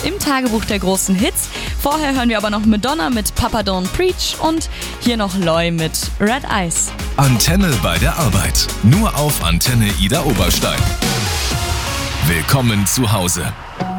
im Tagebuch der großen Hits. Vorher hören wir aber noch Madonna mit Papa Don't Preach und hier noch Loy mit Red Eyes. Antenne bei der Arbeit. Nur auf Antenne Idar Oberstein. Willkommen zu Hause.